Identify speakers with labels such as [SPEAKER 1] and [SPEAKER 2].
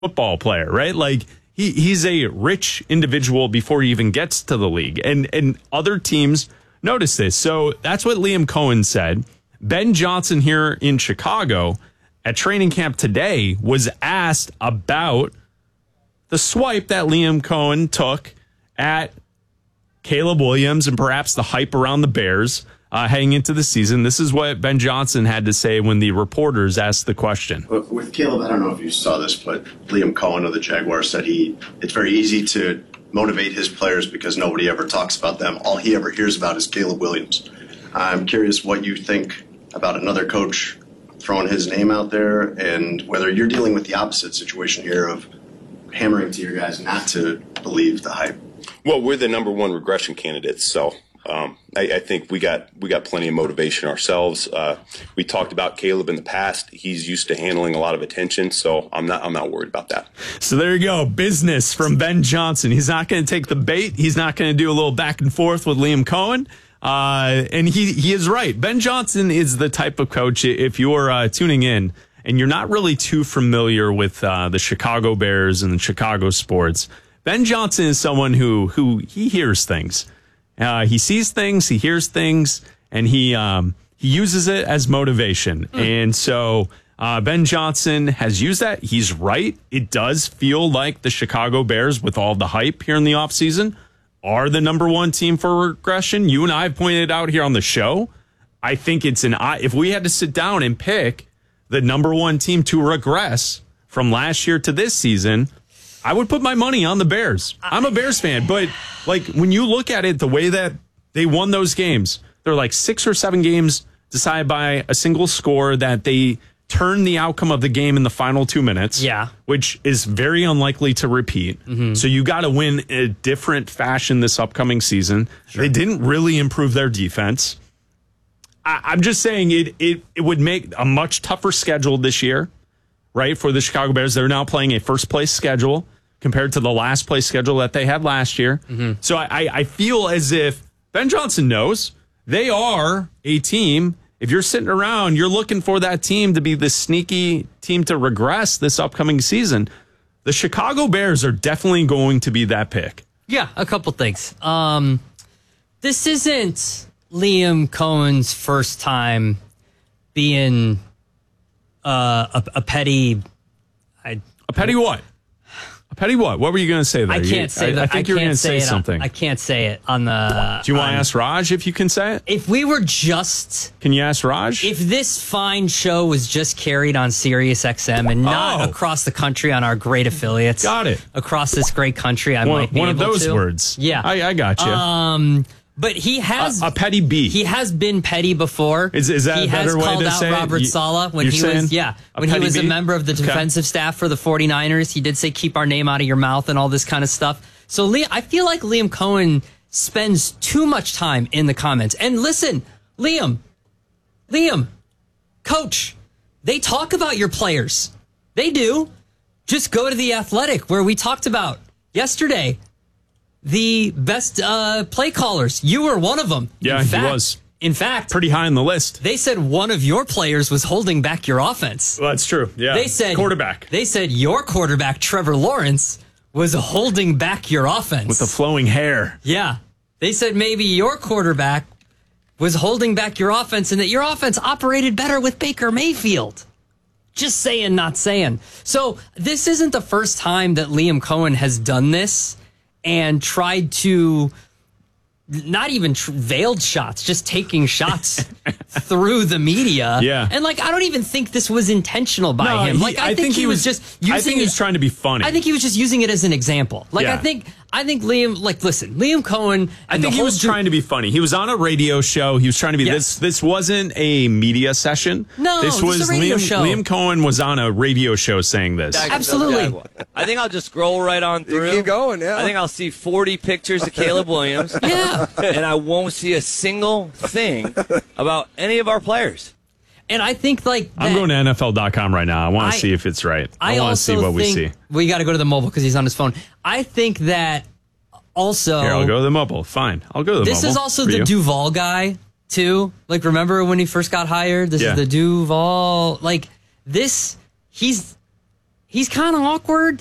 [SPEAKER 1] football player, right? Like he's a rich individual before he even gets to the league. And other teams notice this. So that's what Liam Cohen said. Ben Johnson here in Chicago at training camp today was asked about the swipe that Liam Cohen took at Caleb Williams and perhaps the hype around the Bears heading into the season. This is what Ben Johnson had to say when the reporters asked the question.
[SPEAKER 2] With Caleb, I don't know if you saw this, but Liam Cohen of the Jaguars said it's very easy to motivate his players because nobody ever talks about them. All he ever hears about is Caleb Williams. I'm curious what you think about another coach throwing his name out there and whether you're dealing with the opposite situation here of hammering to your guys not to believe the hype.
[SPEAKER 3] Well, we're the number one regression candidates, so I think we got plenty of motivation ourselves. We talked about Caleb in the past. He's used to handling a lot of attention, so I'm not worried about that.
[SPEAKER 1] So there you go, business from Ben Johnson. He's not going to take the bait. He's not going to do a little back and forth with Liam Cohen. And he is right. Ben Johnson is the type of coach, if you're tuning in and you're not really too familiar with the Chicago Bears and the Chicago sports, Ben Johnson is someone who he hears things. He sees things, he hears things, and he uses it as motivation. And so Ben Johnson has used that. He's right. It does feel like the Chicago Bears, with all the hype here in the offseason, are the number one team for regression. You and I have pointed out here on the show. I think it's if we had to sit down and pick the number one team to regress from last year to this season, I would put my money on the Bears. I'm a Bears fan, but like when you look at it, the way that they won those games, they're like 6 or 7 games decided by a single score that they turned the outcome of the game in the final 2 minutes.
[SPEAKER 4] Yeah.
[SPEAKER 1] Which is very unlikely to repeat. Mm-hmm. So you got to win in a different fashion this upcoming season. Sure. They didn't really improve their defense. I'm just saying it would make a much tougher schedule this year, right? For the Chicago Bears. They're now playing a first place schedule compared to the last place schedule that they had last year. Mm-hmm. So I feel as if Ben Johnson knows they are a team. If you're sitting around, you're looking for that team to be the sneaky team to regress this upcoming season. The Chicago Bears are definitely going to be that pick.
[SPEAKER 4] Yeah, a couple things. This isn't Liam Cohen's first time being a petty...
[SPEAKER 1] A petty what? A petty what? What were you going to say there?
[SPEAKER 4] I can't say that.
[SPEAKER 1] I think you were going to say something.
[SPEAKER 4] I can't say it on the...
[SPEAKER 1] Do you want to ask Raj if you can say it?
[SPEAKER 4] If we were just...
[SPEAKER 1] Can you ask Raj?
[SPEAKER 4] If this fine show was just carried on Sirius XM and not across the country on our great affiliates...
[SPEAKER 1] Got it.
[SPEAKER 4] Across this great country, I might be able to.
[SPEAKER 1] One of those words.
[SPEAKER 4] Yeah.
[SPEAKER 1] I got you.
[SPEAKER 4] But he has...
[SPEAKER 1] A petty B.
[SPEAKER 4] He has been petty before.
[SPEAKER 1] Is that a better way to say it?
[SPEAKER 4] He has called out Robert Saleh when he was a member of the defensive staff for the 49ers. He did say, keep our name out of your mouth and all this kind of stuff. So I feel like Liam Cohen spends too much time in the comments. And listen, Liam, coach, they talk about your players. They do. Just go to The Athletic, where we talked about yesterday the best play callers. You were one of them.
[SPEAKER 1] Yeah, he was.
[SPEAKER 4] In fact,
[SPEAKER 1] pretty high on the list.
[SPEAKER 4] They said one of your players was holding back your offense.
[SPEAKER 1] Well, that's true. Yeah.
[SPEAKER 4] They said
[SPEAKER 1] quarterback.
[SPEAKER 4] They said your quarterback, Trevor Lawrence, was holding back your offense.
[SPEAKER 1] With the flowing hair.
[SPEAKER 4] Yeah. They said maybe your quarterback was holding back your offense and that your offense operated better with Baker Mayfield. Just saying, not saying. So this isn't the first time that Liam Cohen has done this and tried to not even veiled shots, just taking shots through the media.
[SPEAKER 1] Yeah.
[SPEAKER 4] And I don't even think this was intentional by him. I think he was just using
[SPEAKER 1] I think he was trying to be funny.
[SPEAKER 4] I think he was just using it as an example.
[SPEAKER 1] Yeah.
[SPEAKER 4] I think Liam, listen, Liam Cohen.
[SPEAKER 1] I think he was trying to be funny. He was on a radio show. He was trying to be this wasn't a media session.
[SPEAKER 4] No,
[SPEAKER 1] this was
[SPEAKER 4] a radio show.
[SPEAKER 1] Liam Cohen was on a radio show saying this.
[SPEAKER 4] Absolutely.
[SPEAKER 5] I think I'll just scroll right on through.
[SPEAKER 6] You keep going, yeah.
[SPEAKER 5] I think I'll see 40 pictures of Caleb Williams.
[SPEAKER 4] Yeah.
[SPEAKER 5] And I won't see a single thing about any of our players.
[SPEAKER 4] And I think
[SPEAKER 1] I'm going to NFL.com right now. I want to see if it's right. I want to see what we see.
[SPEAKER 4] We got to go to the mobile because he's on his phone. I think that also...
[SPEAKER 1] Here, I'll go to the mobile. Fine. I'll go to the mobile.
[SPEAKER 4] This is also the Duval guy, too. Remember when he first got hired? This is the Duval... He's he's kind of awkward.